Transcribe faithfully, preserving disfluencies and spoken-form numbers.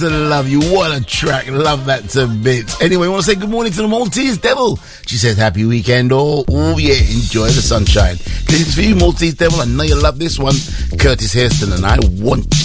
Love you. What a track. Love that to bits. Anyway, I want to say good morning to the Maltese Devil. She says happy weekend. Oh, oh yeah, enjoy the sunshine. This is for you, Maltese Devil. I know you love this one. Curtis Hairston and I Want